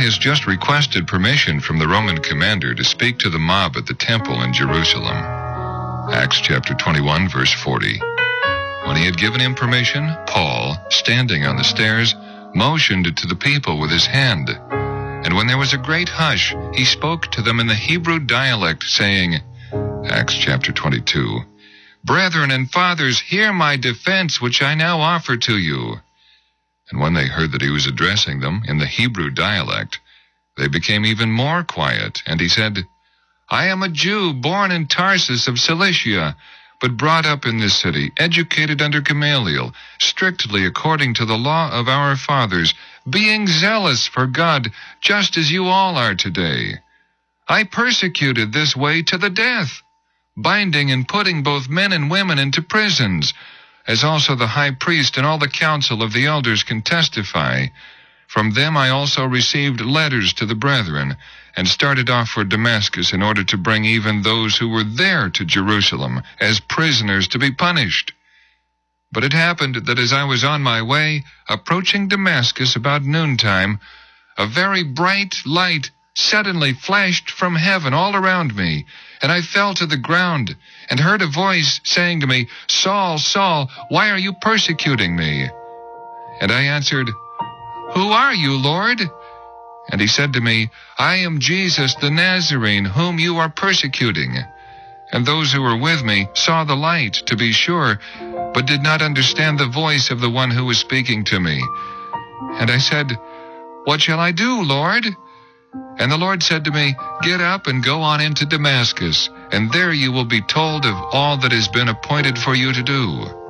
has just requested permission from the Roman commander to speak to the mob at the temple in Jerusalem. Acts chapter 21, verse 40. When he had given him permission, Paul, standing on the stairs, motioned to the people with his hand. And when there was a great hush, he spoke to them in the Hebrew dialect, saying, Acts chapter 22, Brethren and fathers, hear my defense, which I now offer to you. And when they heard that he was addressing them in the Hebrew dialect, they became even more quiet, and he said, I am a Jew born in Tarsus of Cilicia, but brought up in this city, educated under Gamaliel, strictly according to the law of our fathers, being zealous for God, just as you all are today. I persecuted this way to the death, binding and putting both men and women into prisons, as also the high priest and all the council of the elders can testify. From them I also received letters to the brethren, and started off for Damascus in order to bring even those who were there to Jerusalem as prisoners to be punished. But it happened that as I was on my way, approaching Damascus about noontime, a very bright light suddenly flashed from heaven all around me, and I fell to the ground, and heard a voice saying to me, Saul, Saul, why are you persecuting me? And I answered, Who are you, Lord? And he said to me, I am Jesus the Nazarene, whom you are persecuting. And those who were with me saw the light, to be sure, but did not understand the voice of the one who was speaking to me. And I said, What shall I do, Lord? And the Lord said to me, Get up and go on into Damascus, and there you will be told of all that has been appointed for you to do.